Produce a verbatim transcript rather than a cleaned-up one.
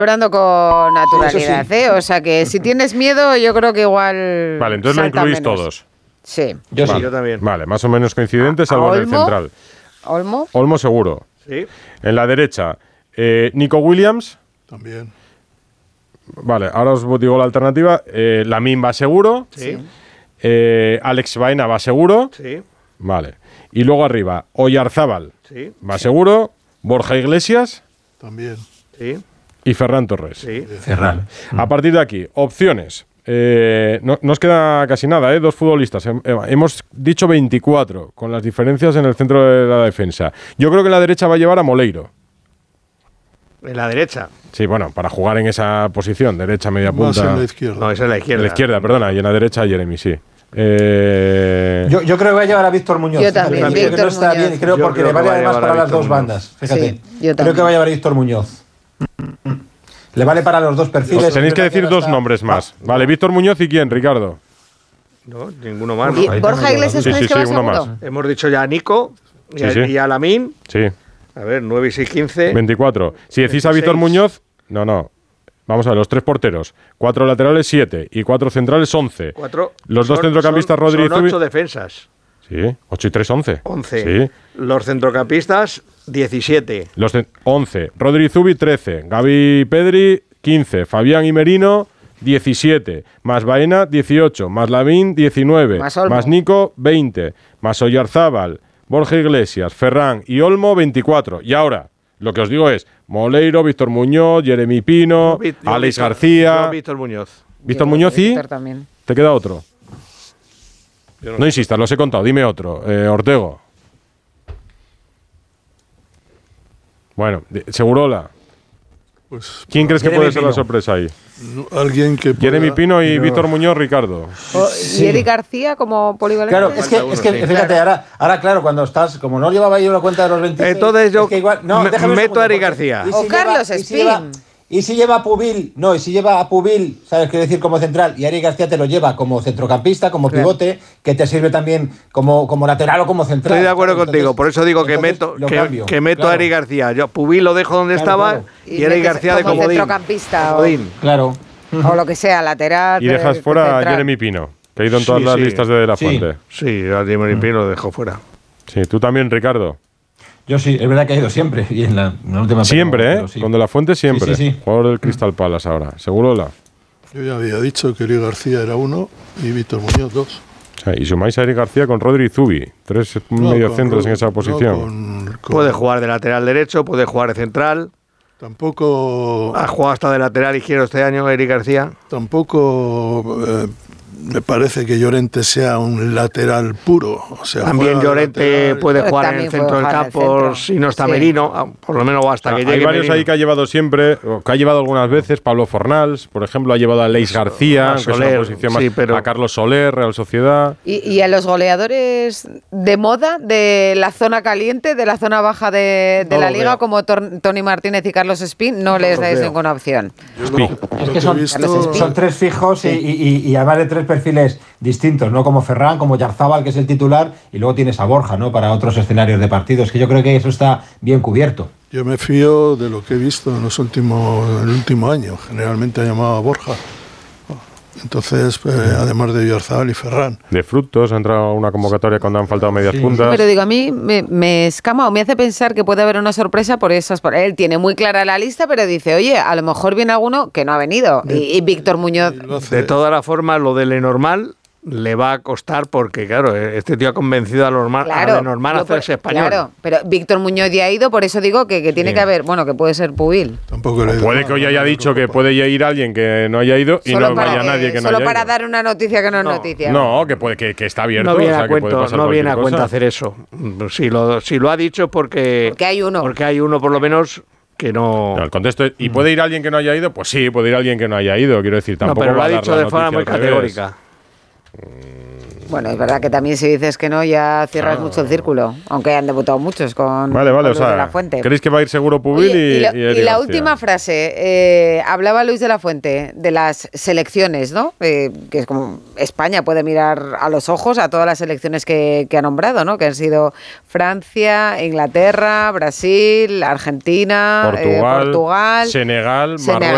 Hablando con naturalidad, sí. ¿eh? O sea que si tienes miedo, yo creo que igual. Vale, entonces lo incluís menos. Todos. Sí. Yo vale. sí, yo también. Vale, más o menos coincidentes, salvo en el central. ¿Olmo? Olmo seguro. Sí. En la derecha, eh, Nico Williams. También. Vale, ahora os digo la alternativa. Eh, Lamine va seguro. Sí. Eh, Alex Baena va seguro. Sí. Vale. Y luego arriba, Oyarzábal sí. va seguro. Borja Iglesias. También. Sí. Y Ferran Torres. Sí. Ferran. A partir de aquí, opciones. Eh, no nos queda casi nada, ¿eh? Dos futbolistas. Hem, hemos dicho veinticuatro, con las diferencias en el centro de la defensa. Yo creo que en la derecha va a llevar a Moleiro. En la derecha. Sí, bueno, para jugar en esa posición, derecha, media punta. Más en la izquierda. No, esa es la izquierda. En la izquierda, perdona, y en la derecha Jeremy, sí. Eh... Yo, yo creo que va a llevar a Víctor Muñoz. Yo también, Fíjate, Víctor creo que no está Muñoz. bien, creo Yo porque creo le vale que va a además llevar para a las Víctor dos Muñoz. bandas. Fíjate, Sí, yo creo que va a llevar a Víctor Muñoz. Le vale para los dos perfiles. Os tenéis que decir dos nombres más. Ah, vale, Víctor Muñoz y quién, Ricardo. No, ninguno más. ¿Y ¿no? Borja Iglesias Sí, crees sí, que sí, va uno seguro? más. Hemos dicho ya a Nico y, Sí, a, sí. y a Lamine. Sí, A ver, nueve y seis, quince. veinticuatro. Si decís a Víctor Muñoz, no, no. Vamos a ver, los tres porteros. Cuatro laterales, siete. Y cuatro centrales, once. Cuatro. Los dos son, centrocampistas, son, Rodri y son Zubi. ocho defensas. Sí, ocho y tres, once. once. Sí. Los centrocampistas, diecisiete. Los de once. Rodri y Zubi, trece. Gavi y Pedri, quince. Fabián y Merino, diecisiete. Más Baena, dieciocho. Más Lamine, diecinueve. Más Olmo. Más Nico, veinte. Más Oyarzábal, Borja Iglesias, Ferran y Olmo, veinticuatro. Y ahora, lo que os digo es Moleiro, Víctor Muñoz, Jeremy Pino, Yo, yo, Alex Víctor, García. yo, Víctor Muñoz. Víctor Yo, Muñoz y... Víctor también. ¿Te queda otro? Yo No, no insistas, los he contado. Dime otro. Eh, Ortego. Bueno, de- Segurola. Pues ¿Quién crees que Jeremy puede ser la Pino. sorpresa ahí? no- alguien que pueda- Jeremy Pino y no. Víctor Muñoz, Ricardo. O- Sí. ¿Y Eric García como polivalente? Claro, es que, Falta es que uno, sí. fíjate, ahora, ahora claro, cuando estás, como no llevaba yo la cuenta de los veintiséis... Entonces yo es que igual, no, me- déjame un meto segundo, a Eric porque- García. ¿y O Carlos y si Espín. lleva- Y si lleva a Pubil, no, y si lleva a Pubil, ¿sabes? Quiero decir, como central, y Eric García te lo lleva como centrocampista, como Claro. pivote, que te sirve también como, como lateral o como central. Estoy de acuerdo ¿sabes? contigo, Entonces- por eso digo que entonces meto, lo que, cambio, que meto claro. a Eric García. Yo Pubil lo dejo donde Claro, estaba claro. y, Y Eric metes García de como comodín. centrocampista o- Comodín. Claro. O lo que sea, lateral. Y dejas de- fuera a central. Jeremy Pino, que ha ido en todas Sí, las sí. listas de, de la Sí. fuente. Sí, a Jeremy Pino lo dejo fuera. Sí, tú también, Ricardo. Yo sí, es verdad que ha ido siempre. Y en la, en la última Siempre, pero- ¿eh? pero sí. Con De La Fuente siempre. Sí, sí, sí. Jugador del Crystal Palace ahora. Segurola. Yo ya había dicho que Eric García era uno y Víctor Muñoz dos. O sea, y sumáis a Eric García con Rodri y Zubi. Tres No, mediocentros con- en esa no, posición. con- con- Puede jugar de lateral derecho, puede jugar de central. Tampoco, Ha jugado hasta de lateral izquierdo este año Eric García. tampoco eh, me parece que Llorente sea un lateral puro. O sea, También juega Llorente lateral. puede Pero jugar en también el puede centro del jugar en el campo centro. si no está Sí. Merino, ah, por lo menos o hasta O sea, que hay llegue varios Merino. ahí que ha llevado siempre, o que ha llevado algunas veces. Pablo Fornals, por ejemplo, ha llevado a Leis García, a que es Soler, una posición más. sí, pero- A Carlos Soler, Real Sociedad. Y, y a los goleadores de moda de la zona caliente, de la zona baja de, de No la lo liga, veo. como Tor- Tony Martínez y Carlos Espín, no les lo dais veo. ninguna opción. Yo Spi. lo- Es lo que he son, visto- son tres fijos y, y, y además de tres perfiles distintos, ¿no? Como Ferran, como Yarzábal, que es el titular, y luego tienes a Borja, ¿no? Para otros escenarios de partidos, que yo creo que eso está bien cubierto. Yo me fío de lo que he visto en los últimos, en el último año. Generalmente ha llamado a Borja. Entonces, eh, además de Oyarzábal y Ferran. De Frutos, ha entrado a una convocatoria cuando han faltado medias Sí. puntas. Pero digo, a mí me, me escama o me hace pensar que puede haber una sorpresa por esas. Por, él tiene muy clara la lista, pero dice, oye, a lo mejor viene alguno que no ha venido. Y, y Víctor Muñoz. Y lo hace- De todas las formas, lo de Lenormand le va a costar porque, claro, este tío ha convencido a Lenormand Claro, a, Lenormand a yo por- hacerse español. Claro, pero Víctor Muñoz ya ha ido, por eso digo que, que tiene Sí. que haber, bueno, que puede ser Pubil. Tampoco le he Puede dado que hoy nada, haya no me dicho que preocupa. puede ya ir alguien que no haya ido y Solo no para vaya que- nadie que no Solo haya para ido. dar una noticia que no es No, noticia. No, que puede que, que está abierto. No viene o sea, a que puede cuento, pasar no viene a cualquier cuenta cosa. hacer eso. Si lo, si lo ha dicho es porque, Porque hay uno. porque hay uno por lo menos que no... No, el contexto es, ¿y puede ir alguien que no haya ido? Pues sí, puede ir alguien que no haya ido. Quiero decir, No, tampoco pero lo va ha a dar dicho la de forma noticia muy al revés. categórica. Bueno, es verdad que también si dices que no, ya cierras Claro. mucho el círculo. Aunque han debutado muchos con, Vale, vale, con o Luis de sea, la Fuente. ¿creéis que va a ir seguro Pubil Oye, y, y, la, y y Eric la García? última frase, eh, hablaba Luis de la Fuente de las selecciones, ¿no? Eh, que es como España puede mirar a los ojos a todas las selecciones que, que ha nombrado, ¿no? Que han sido Francia, Inglaterra, Brasil, Argentina, Portugal, eh, Portugal Senegal, Senegal,